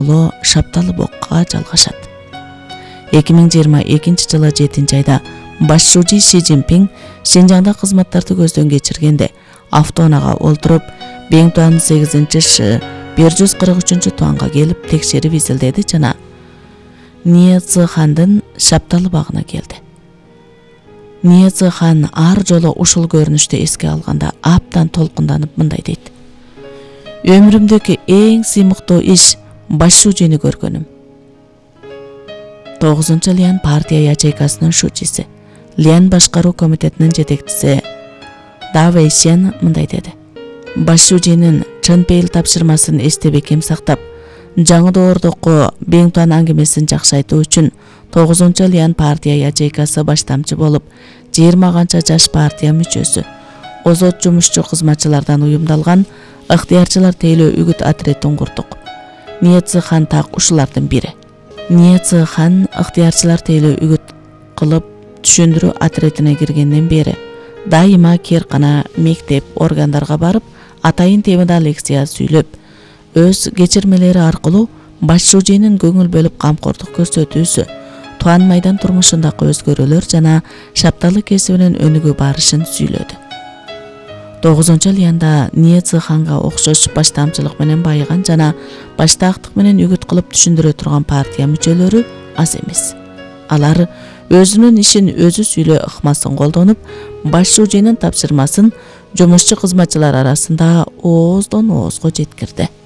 Шапталы бокка жалгашат. 2022 жылы 7 айда башчы Ши Цзиньпин Шинжаңда кызматтарды көздөн кечиргенде автоунага олтуруп Беңтуан 8-ші 143 туанга келип текшерип изилдеди жана Ния Цзыхандын Шапталы багына келди. Ния Цзыхан ар жолу ушул көрүнүштү эске алганда аптан толкунданып мындай дейт. Өмүрүмдөгү эң сыймыктуу иш башчыны көргөнүм. 9 Лиан партия ячейкасынын шучиси, Лиан башкаруу комитетинин жетекчиси Да Вэйшен мындай деди. Башчынын Чынпейил тапшырмасын эстебекем сактап, жаңы доордоку Беңтуан аңгемесин жакшы айтуу үчүн 9 Лиан партия ячейкасы баштамчы болуп, 20 канча жаш партия мүчөсү, озот жумушчу кызматчылардан уюмдалган ыктыярчылар тейлөө үгүт отрядын курдук. Ния Цзыхан так ушулардын бири. Ния Цзыхан ыктыярчылар тейлөө үгүт кылып түшүндүрүү отрядына киргенден бери дайыма керкана, мектеп, органдарга барып, атайын темада лекция сүйлөп, өз кечирмелери аркылуу башчынын көңүл бөлүп камкордук көрсөтүүсү, Туан майдан турмушундагы өзгөрүүлөр жана Шапталы кесибинин өнүгүү барышын сүйлөдү. 9 Лианда Ния Цзыханга окшош баштамчылык менен байыган жана баштаактык менен үгүт кылып түшүндүрө турган партия мүчөлөрү аз эмес. Алар өзүнүн ишин өзү сүйлөө ыкмасын колдонуп, башчынын тапшырмасын жумушчу кызматчылар арасында ооздон оозго жеткирди.